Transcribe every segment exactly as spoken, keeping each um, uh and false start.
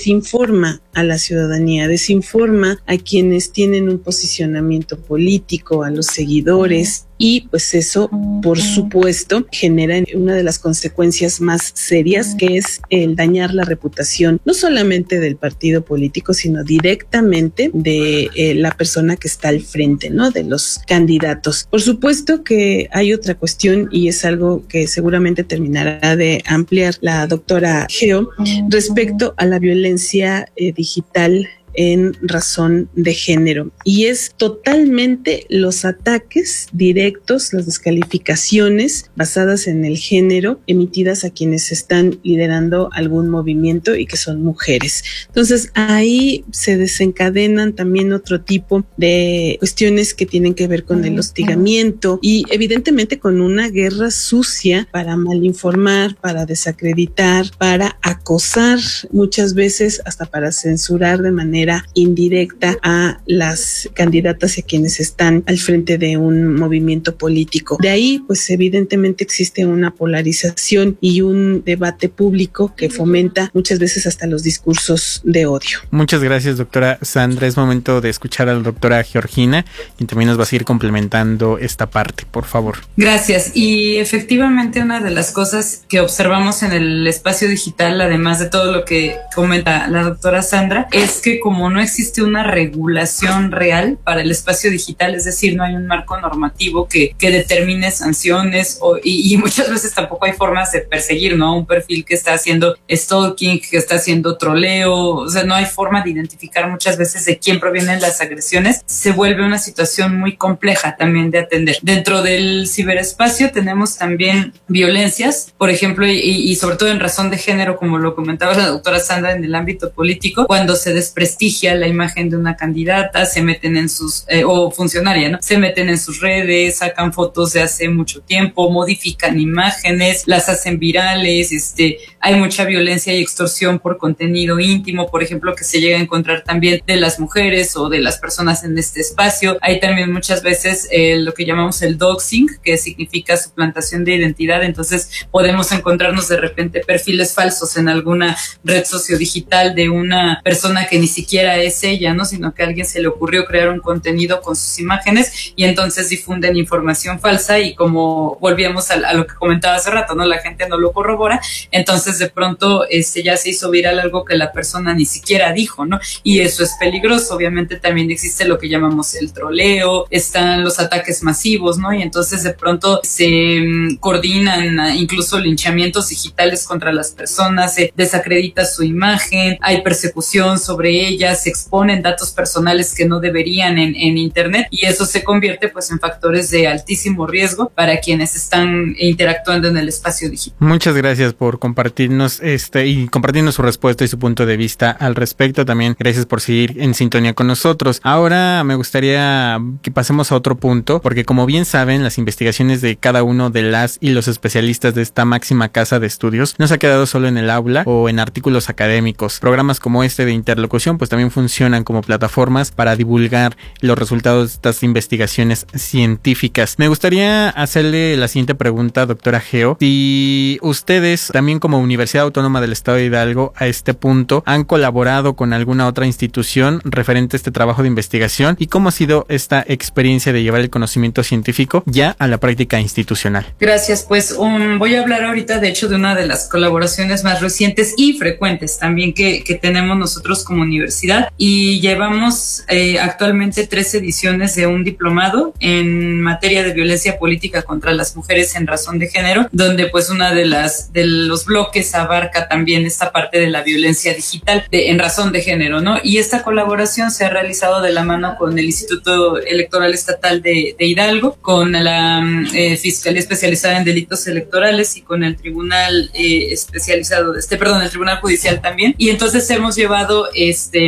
desinforma a la ciudadanía, desinforma a quienes tienen un posicionamiento político, a los seguidores. Y pues eso, por supuesto, genera una de las consecuencias más serias, que es el dañar la reputación, no solamente del partido político, sino directamente de eh, la persona que está al frente, ¿no? De los candidatos. Por supuesto que hay otra cuestión, y es algo que seguramente terminará de ampliar la doctora Geo, respecto a la violencia eh, digital en razón de género, y es totalmente los ataques directos, las descalificaciones basadas en el género emitidas a quienes están liderando algún movimiento y que son mujeres. Entonces ahí se desencadenan también otro tipo de cuestiones que tienen que ver con el hostigamiento y evidentemente con una guerra sucia para malinformar, para desacreditar, para acosar, muchas veces hasta para censurar de manera indirecta a las candidatas y a quienes están al frente de un movimiento político. De ahí, pues evidentemente existe una polarización y un debate público que fomenta muchas veces hasta los discursos de odio. Muchas gracias, doctora Sandra. Es momento de escuchar a la doctora Georgina, y también nos va a seguir complementando esta parte, por favor. Gracias. Y efectivamente, una de las cosas que observamos en el espacio digital, además de todo lo que comenta la doctora Sandra, es que como no existe una regulación real para el espacio digital, es decir, no hay un marco normativo que, que determine sanciones o, y, y muchas veces tampoco hay formas de perseguir, ¿no? Un perfil que está haciendo stalking, que está haciendo troleo, o sea, no hay forma de identificar muchas veces de quién provienen las agresiones. Se vuelve una situación muy compleja también de atender. Dentro del ciberespacio tenemos también violencias, por ejemplo, y, y sobre todo en razón de género, como lo comentaba la doctora Sandra, en el ámbito político, cuando se desprestigia la imagen de una candidata, se meten en sus, eh, o funcionaria, ¿no? Se meten en sus redes, sacan fotos de hace mucho tiempo, modifican imágenes, las hacen virales, este, hay mucha violencia y extorsión por contenido íntimo, por ejemplo, que se llega a encontrar también de las mujeres o de las personas en este espacio. Hay también muchas veces eh, lo que llamamos el doxing, que significa suplantación de identidad, entonces podemos encontrarnos de repente perfiles falsos en alguna red sociodigital de una persona que ni siquiera es ella, ¿no? Sino que a alguien se le ocurrió crear un contenido con sus imágenes y entonces difunden información falsa, y como volvíamos a, a lo que comentaba hace rato, ¿no? La gente no lo corrobora, entonces de pronto este, ya se hizo viral algo que la persona ni siquiera dijo, ¿no? Y eso es peligroso. Obviamente también existe lo que llamamos el troleo, están los ataques masivos, ¿no? Y entonces de pronto se um, coordinan incluso linchamientos digitales contra las personas, se desacredita su imagen, hay persecución sobre ellas, se exponen datos personales que no deberían en, en internet, y eso se convierte pues en factores de altísimo riesgo para quienes están interactuando en el espacio digital. Muchas gracias por compartirnos este y compartirnos su respuesta y su punto de vista al respecto. También gracias por seguir en sintonía con nosotros. Ahora me gustaría que pasemos a otro punto, porque como bien saben, las investigaciones de cada uno de las y los especialistas de esta máxima casa de estudios no se ha quedado solo en el aula o en artículos académicos. Programas como este de interlocución pues también funcionan como plataformas para divulgar los resultados de estas investigaciones científicas. Me gustaría hacerle la siguiente pregunta, doctora Geo. Si ustedes, también como Universidad Autónoma del Estado de Hidalgo, a este punto, han colaborado con alguna otra institución referente a este trabajo de investigación, y cómo ha sido esta experiencia de llevar el conocimiento científico ya a la práctica institucional. Gracias, pues um, voy a hablar ahorita de hecho de una de las colaboraciones más recientes y frecuentes también que, que tenemos nosotros como universidad, y llevamos eh, actualmente tres ediciones de un diplomado en materia de violencia política contra las mujeres en razón de género, donde pues una de las de los bloques abarca también esta parte de la violencia digital de, en razón de género, ¿no? Y esta colaboración se ha realizado de la mano con el Instituto Electoral Estatal de, de Hidalgo, con la eh, Fiscalía Especializada en Delitos Electorales y con el Tribunal eh, Especializado, este, perdón, el Tribunal Judicial también. Y entonces hemos llevado este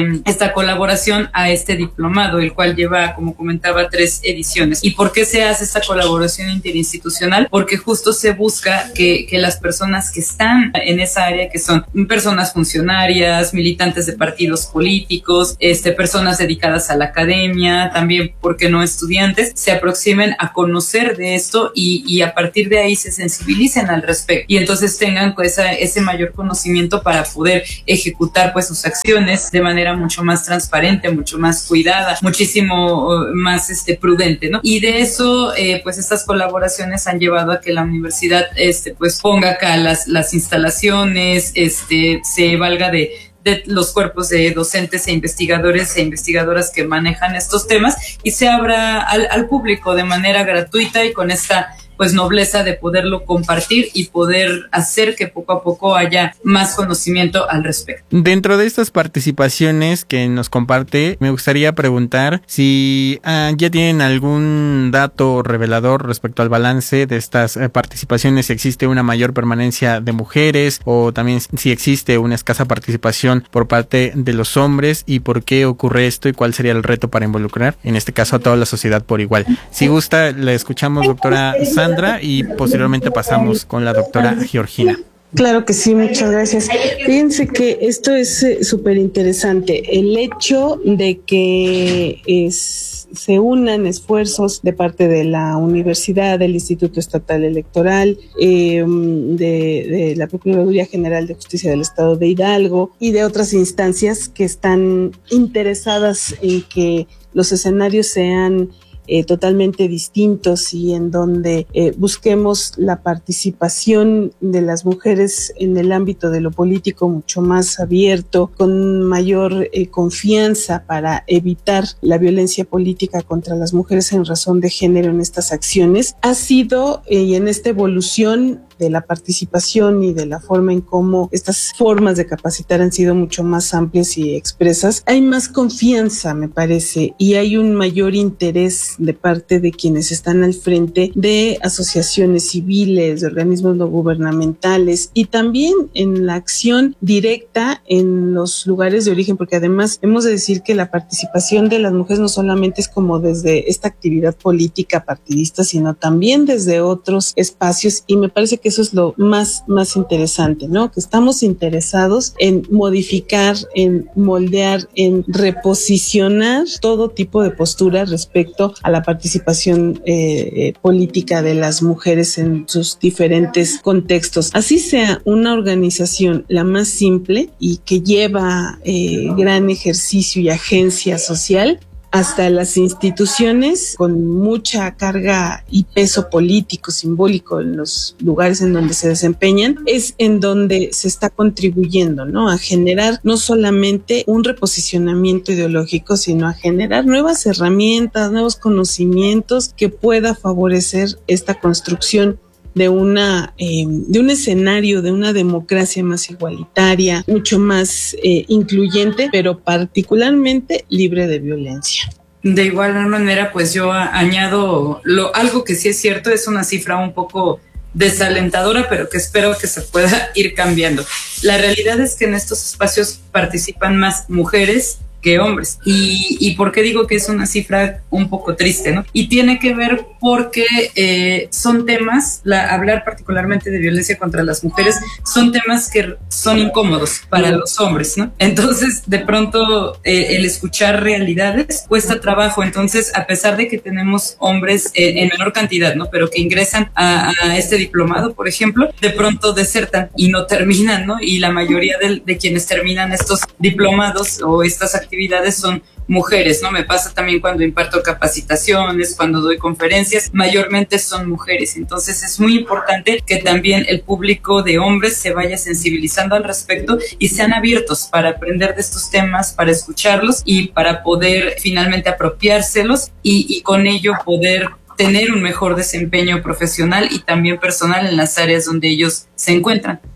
este, esta colaboración a este diplomado, el cual lleva, como comentaba, tres ediciones. ¿Y por qué se hace esta colaboración interinstitucional? Porque justo se busca que, que las personas que están en esa área, que son personas funcionarias, militantes de partidos políticos, este, personas dedicadas a la academia, también, ¿por qué no estudiantes?, se aproximen a conocer de esto y, y a partir de ahí se sensibilicen al respecto y entonces tengan pues esa, ese mayor conocimiento para poder ejecutar pues sus acciones de manera mucho más transparente, mucho más cuidada, muchísimo más este, prudente, ¿no? Y de eso eh, pues estas colaboraciones han llevado a que la universidad este, pues ponga acá las, las instalaciones, este, se valga de de los cuerpos de docentes e investigadores e investigadoras que manejan estos temas y se abra al, al público de manera gratuita y con esta pues nobleza de poderlo compartir y poder hacer que poco a poco haya más conocimiento al respecto. Dentro de estas participaciones que nos comparte, me gustaría preguntar si ah, ya tienen algún dato revelador respecto al balance de estas eh, participaciones, si existe una mayor permanencia de mujeres o también si existe una escasa participación por parte de los hombres y por qué ocurre esto y cuál sería el reto para involucrar, en este caso, a toda la sociedad por igual. Si gusta, le escuchamos, doctora Sandra, y posteriormente pasamos con la doctora Georgina. Claro que sí, muchas gracias. Fíjense que esto es súper interesante. El hecho de que es, se unan esfuerzos de parte de la universidad, del Instituto Estatal Electoral, eh, de, de la Procuraduría General de Justicia del Estado de Hidalgo y de otras instancias que están interesadas en que los escenarios sean Eh, totalmente distintos y en donde eh, busquemos la participación de las mujeres en el ámbito de lo político mucho más abierto, con mayor eh, confianza para evitar la violencia política contra las mujeres en razón de género en estas acciones, ha sido eh, y en esta evolución de la participación y de la forma en cómo estas formas de capacitar han sido mucho más amplias y expresas, hay más confianza, me parece, y hay un mayor interés de parte de quienes están al frente de asociaciones civiles, de organismos no gubernamentales y también en la acción directa en los lugares de origen, porque además hemos de decir que la participación de las mujeres no solamente es como desde esta actividad política partidista, sino también desde otros espacios, y me parece que eso es lo más, más interesante, ¿no? Que estamos interesados en modificar, en moldear, en reposicionar todo tipo de posturas respecto a la participación eh, política de las mujeres en sus diferentes contextos. Así sea una organización la más simple y que lleva eh, gran ejercicio y agencia social, hasta las instituciones con mucha carga y peso político, simbólico en los lugares en donde se desempeñan, es en donde se está contribuyendo, ¿no? A generar no solamente un reposicionamiento ideológico, sino a generar nuevas herramientas, nuevos conocimientos que pueda favorecer esta construcción de una eh, de un escenario de una democracia más igualitaria, mucho más eh, incluyente, pero particularmente libre de violencia. De igual manera, pues yo añado lo, algo que sí es cierto, es una cifra un poco desalentadora, pero que espero que se pueda ir cambiando. La realidad es que en estos espacios participan más mujeres que hombres. Y, y ¿por qué digo que es una cifra un poco triste, no? Y tiene que ver porque eh, son temas, la, hablar particularmente de violencia contra las mujeres, son temas que son incómodos para los hombres, ¿no? Entonces, de pronto, eh, el escuchar realidades cuesta trabajo. Entonces, a pesar de que tenemos hombres eh, en menor cantidad, ¿no? Pero que ingresan a, a este diplomado, por ejemplo, de pronto desertan y no terminan, ¿no? Y la mayoría de, de quienes terminan estos diplomados o estas actividades actividades son mujeres, ¿no? Me pasa también cuando imparto capacitaciones, cuando doy conferencias, mayormente son mujeres. Entonces es muy importante que también el público de hombres se vaya sensibilizando al respecto y sean abiertos para aprender de estos temas, para escucharlos y para poder finalmente apropiárselos y, y con ello poder tener un mejor desempeño profesional y también personal en las áreas donde ellos se encuentran.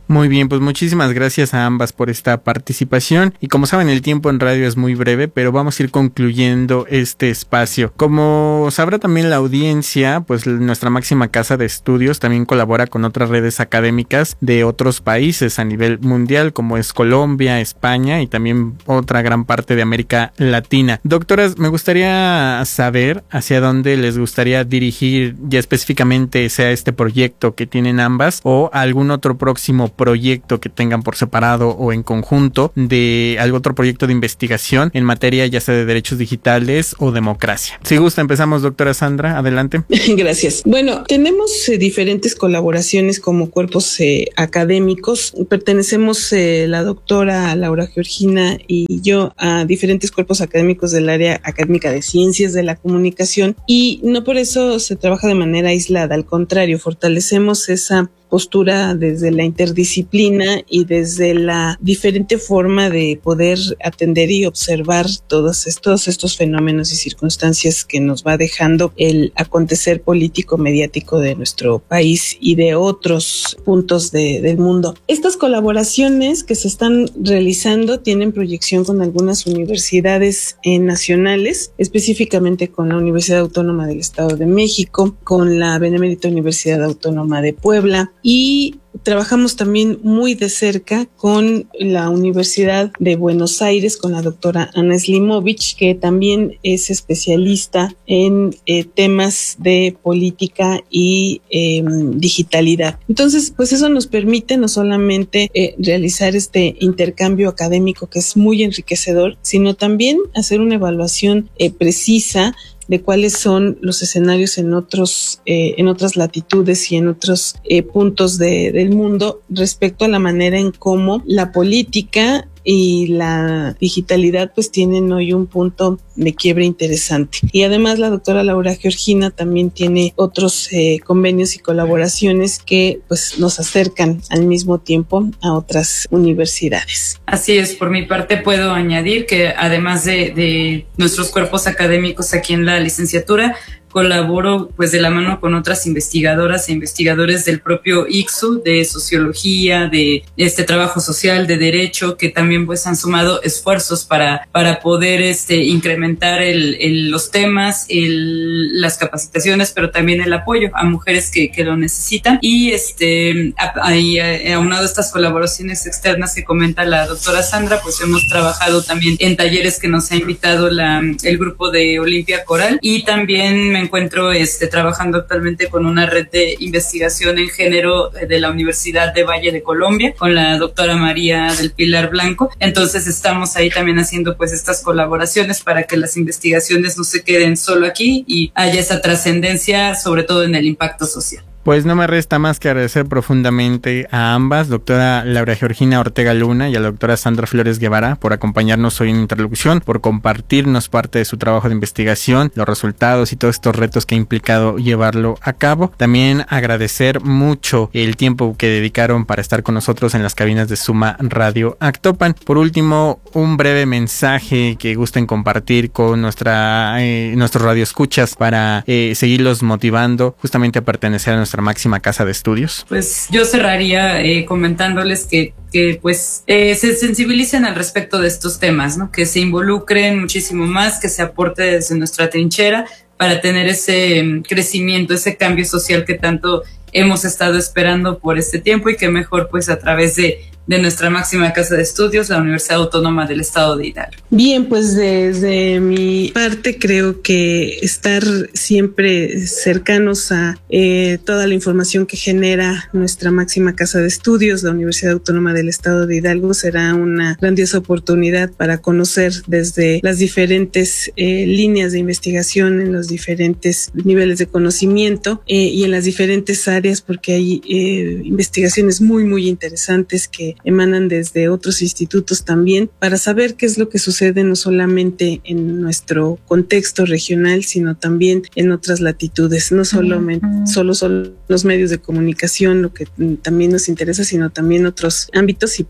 Muy bien, pues muchísimas gracias a ambas por esta participación y como saben el tiempo en radio es muy breve, pero vamos a ir concluyendo este espacio. Como sabrá también la audiencia, pues nuestra máxima casa de estudios también colabora con otras redes académicas de otros países a nivel mundial como es Colombia, España y también otra gran parte de América Latina. Doctoras, me gustaría saber hacia dónde les gustaría dirigir ya específicamente sea este proyecto que tienen ambas o algún otro próximo proyecto que tengan por separado o en conjunto de algún otro proyecto de investigación en materia ya sea de derechos digitales o democracia. Si gusta, empezamos, doctora Sandra, adelante. Gracias. Bueno, tenemos eh, diferentes colaboraciones como cuerpos eh, académicos. Pertenecemos eh, la doctora Laura Georgina y yo a diferentes cuerpos académicos del área académica de ciencias de la comunicación y no por eso se trabaja de manera aislada, al contrario, fortalecemos esa postura desde la interdisciplina y desde la diferente forma de poder atender y observar todos estos, estos fenómenos y circunstancias que nos va dejando el acontecer político mediático de nuestro país y de otros puntos de, del mundo. Estas colaboraciones que se están realizando tienen proyección con algunas universidades eh, nacionales, específicamente con la Universidad Autónoma del Estado de México, con la Benemérita Universidad Autónoma de Puebla, y trabajamos también muy de cerca con la Universidad de Buenos Aires, con la doctora Ana Slimovich, que también es especialista en eh, temas de política y eh, digitalidad. Entonces, pues eso nos permite no solamente eh, realizar este intercambio académico que es muy enriquecedor, sino también hacer una evaluación eh, precisa de cuáles son los escenarios en otros, eh, en otras latitudes y en otros eh, puntos de, del mundo respecto a la manera en cómo la política y la digitalidad pues tienen hoy un punto de quiebre interesante. Y además la doctora Laura Georgina también tiene otros eh, convenios y colaboraciones que pues nos acercan al mismo tiempo a otras universidades. Así es, por mi parte puedo añadir que además de, de nuestros cuerpos académicos aquí en la licenciatura, colaboro pues de la mano con otras investigadoras e investigadores del propio I C S U, de sociología, de este trabajo social, de derecho, que también pues han sumado esfuerzos para, para poder este, incrementar el, el, los temas, el, las capacitaciones, pero también el apoyo a mujeres que, que lo necesitan. Y este, ahí, aunado a estas colaboraciones externas que comenta la doctora Sandra, pues hemos trabajado también en talleres que nos ha invitado la, el grupo de Olimpia Coral, y también me encuentro este, trabajando actualmente con una red de investigación en género de la Universidad de Valle de Colombia, con la doctora María del Pilar Blanco. Entonces estamos ahí también haciendo pues estas colaboraciones para que las investigaciones no se queden solo aquí y haya esa trascendencia, sobre todo en el impacto social. Pues no me resta más que agradecer profundamente a ambas, doctora Laura Georgina Ortega Luna y a la doctora Sandra Flores Guevara, por acompañarnos hoy en Interlocución, por compartirnos parte de su trabajo de investigación, los resultados y todos estos retos que ha implicado llevarlo a cabo. También agradecer mucho el tiempo que dedicaron para estar con nosotros en las cabinas de Suma Radio Actopan. Por último, un breve mensaje que gusten compartir con nuestra eh, nuestros radioescuchas para eh, seguirlos motivando justamente a pertenecer a nuestra máxima casa de estudios. Pues yo cerraría eh, comentándoles que, que pues eh, se sensibilicen al respecto de estos temas, ¿no? Que se involucren muchísimo más, que se aporte desde nuestra trinchera para tener ese um, crecimiento, ese cambio social que tanto hemos estado esperando por este tiempo, y que mejor pues a través de de nuestra máxima casa de estudios, la Universidad Autónoma del Estado de Hidalgo. Bien, pues desde mi parte creo que estar siempre cercanos a eh, toda la información que genera nuestra máxima casa de estudios, la Universidad Autónoma del Estado de Hidalgo, será una grandiosa oportunidad para conocer desde las diferentes eh, líneas de investigación, en los diferentes niveles de conocimiento eh, y en las diferentes áreas, porque hay eh, investigaciones muy, muy interesantes que emanan desde otros institutos también, para saber qué es lo que sucede no solamente en nuestro contexto regional, sino también en otras latitudes. No solamente, solo son los medios de comunicación lo que también nos interesa, sino también otros ámbitos, y bueno,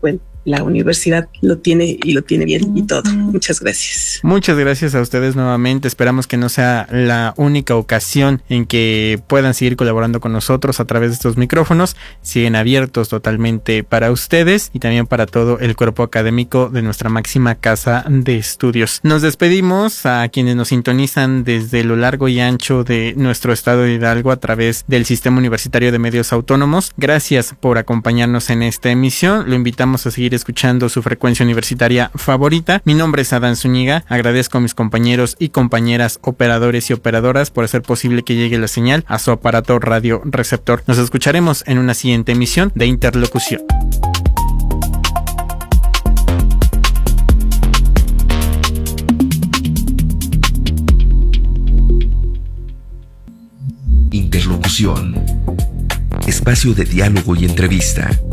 la universidad lo tiene y lo tiene bien y todo. Muchas gracias. Muchas gracias a ustedes nuevamente. Esperamos que no sea la única ocasión en que puedan seguir colaborando con nosotros a través de estos micrófonos. Siguen abiertos totalmente para ustedes y también para todo el cuerpo académico de nuestra máxima casa de estudios. Nos despedimos a quienes nos sintonizan desde lo largo y ancho de nuestro estado de Hidalgo a través del Sistema Universitario de Medios Autónomos. Gracias por acompañarnos en esta emisión. Lo invitamos a seguir escuchando su frecuencia universitaria favorita. Mi nombre es Adán Zúñiga. Agradezco a mis compañeros y compañeras operadores y operadoras por hacer posible que llegue la señal a su aparato radio receptor. Nos escucharemos en una siguiente emisión de Interlocución. Interlocución. Espacio de diálogo y entrevista